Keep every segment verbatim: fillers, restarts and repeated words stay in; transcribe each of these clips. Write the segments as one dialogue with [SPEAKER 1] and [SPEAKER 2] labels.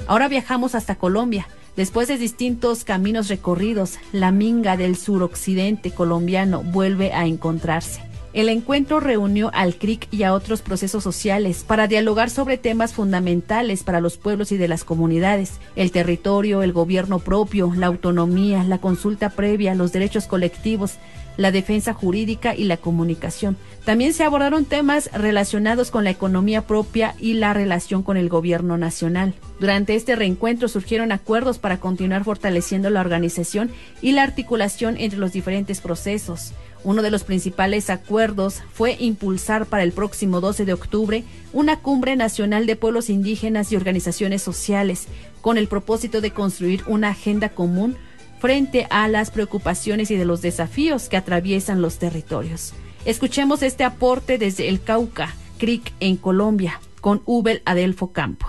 [SPEAKER 1] Ahora viajamos hasta Colombia. Después de distintos caminos recorridos, la minga del suroccidente colombiano vuelve a encontrarse. El encuentro reunió al C R I C y a otros procesos sociales para dialogar sobre temas fundamentales para los pueblos y de las comunidades: el territorio, el gobierno propio, la autonomía, la consulta previa, los derechos colectivos, la defensa jurídica y la comunicación. También se abordaron temas relacionados con la economía propia y la relación con el gobierno nacional. Durante este reencuentro surgieron acuerdos para continuar fortaleciendo la organización y la articulación entre los diferentes procesos. Uno de los principales acuerdos fue impulsar para el próximo doce de octubre una cumbre nacional de pueblos indígenas y organizaciones sociales, con el propósito de construir una agenda común frente a las preocupaciones y de los desafíos que atraviesan los territorios. Escuchemos este aporte desde el Cauca, C R I C en Colombia, con Ubel Adelfo Campo.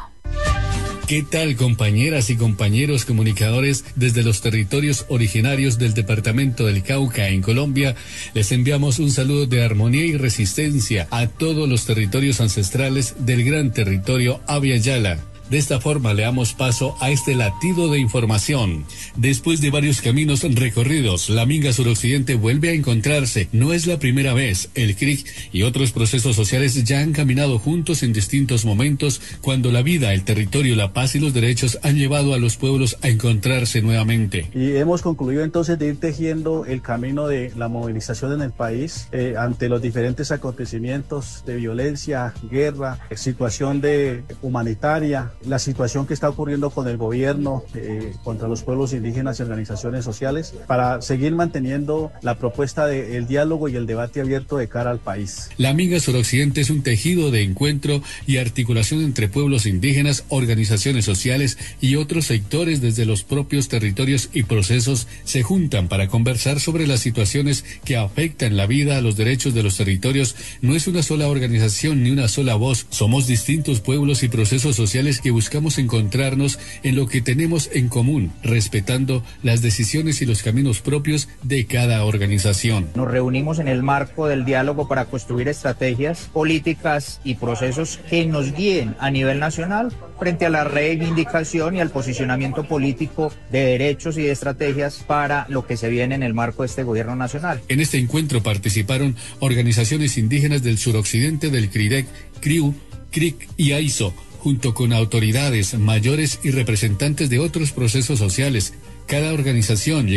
[SPEAKER 2] ¿Qué tal, compañeras y compañeros comunicadores desde los territorios originarios del departamento del Cauca en Colombia? Les enviamos un saludo de armonía y resistencia a todos los territorios ancestrales del gran territorio Abya Yala. De esta forma le damos paso a este latido de información. Después de varios caminos recorridos, la minga suroccidente vuelve a encontrarse. No es la primera vez. El C R I C y otros procesos sociales ya han caminado juntos en distintos momentos cuando la vida, el territorio, la paz y los derechos han llevado a los pueblos a encontrarse nuevamente.
[SPEAKER 3] Y hemos concluido entonces de ir tejiendo el camino de la movilización en el país eh, ante los diferentes acontecimientos de violencia, guerra, situación de humanitaria, la situación que está ocurriendo con el gobierno eh, contra los pueblos indígenas y organizaciones sociales, para seguir manteniendo la propuesta del diálogo y el debate abierto de cara al país.
[SPEAKER 2] La minga suroccidente es un tejido de encuentro y articulación entre pueblos indígenas, organizaciones sociales y otros sectores desde los propios territorios y procesos se juntan para conversar sobre las situaciones que afectan la vida, los derechos de los territorios. No es una sola organización ni una sola voz, somos distintos pueblos y procesos sociales que buscamos encontrarnos en lo que tenemos en común, respetando las decisiones y los caminos propios de cada organización.
[SPEAKER 4] Nos reunimos en el marco del diálogo para construir estrategias, políticas y procesos que nos guíen a nivel nacional frente a la reivindicación y al posicionamiento político de derechos y de estrategias para lo que se viene en el marco de este gobierno nacional.
[SPEAKER 2] En este encuentro participaron organizaciones indígenas del suroccidente del C R I D E C, C R I U, C R I C y A I S O, junto con autoridades mayores y representantes de otros procesos sociales. Cada organización